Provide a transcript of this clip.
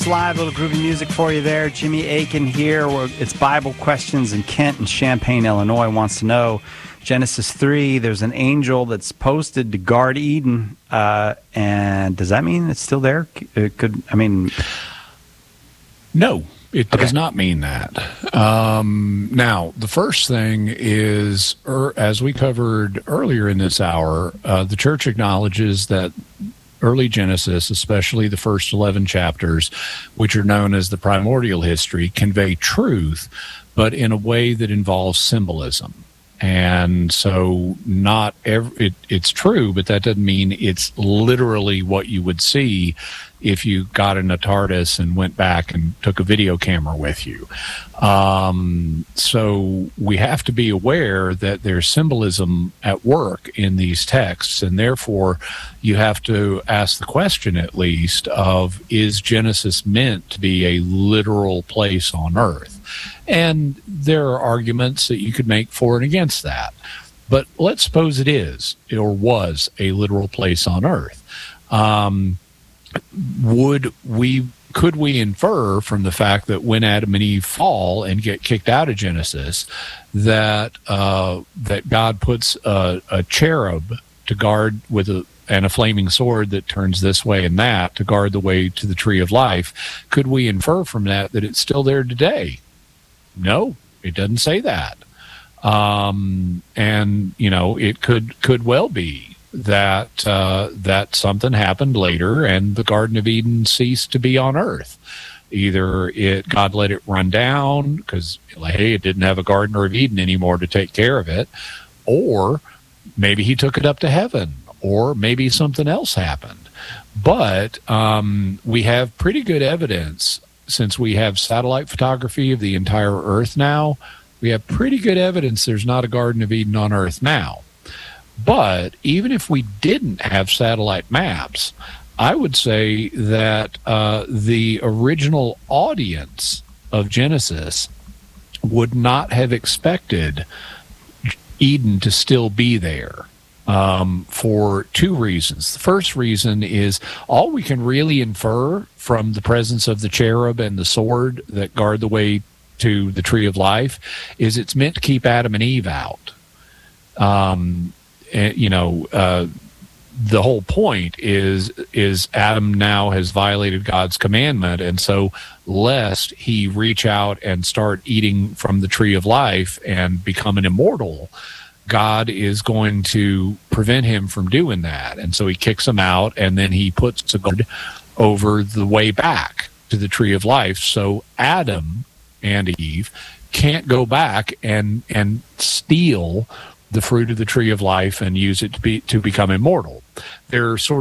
Live, little groovy music for you there. Jimmy Akin here. It's Bible Questions, and Kent in Champaign, Illinois wants to know, Genesis 3, there's an angel that's posted to guard Eden, and does that mean it's still there? No, it does not mean that. Now, the first thing is, as we covered earlier in this hour, the church acknowledges that early Genesis, especially the first 11 chapters, which are known as the primordial history, convey truth, but in a way that involves symbolism. And so it's true, but that doesn't mean it's literally what you would see if you got in a TARDIS and went back and took a video camera with you. So we have to be aware that there's symbolism at work in these texts, and therefore you have to ask the question, at least, of, is Genesis meant to be a literal place on Earth? And there are arguments that you could make for and against that. But let's suppose it is, or was, a literal place on Earth. Could we infer from the fact that when Adam and Eve fall and get kicked out of Genesis, that God puts a cherub to guard and a flaming sword that turns this way and that to guard the way to the tree of life? Could we infer from that it's still there today? No, it doesn't say that. And it could well be that something happened later and the Garden of Eden ceased to be on Earth. Either God let it run down because, hey, it didn't have a Garden of Eden anymore to take care of it, or maybe he took it up to heaven, or maybe something else happened. But we have pretty good evidence, since we have satellite photography of the entire Earth now. We have pretty good evidence there's not a Garden of Eden on Earth now. But even if we didn't have satellite maps, I would say that the original audience of Genesis would not have expected Eden to still be there for two reasons. The first reason is all we can really infer from the presence of the cherub and the sword that guard the way to the tree of life is it's meant to keep Adam and Eve out. The whole point is Adam now has violated God's commandment, and so lest he reach out and start eating from the tree of life and become an immortal, God is going to prevent him from doing that. And so he kicks him out, and then he puts a guard over the way back to the tree of life, so Adam and Eve can't go back and steal the fruit of the tree of life and use it to become immortal. They're sort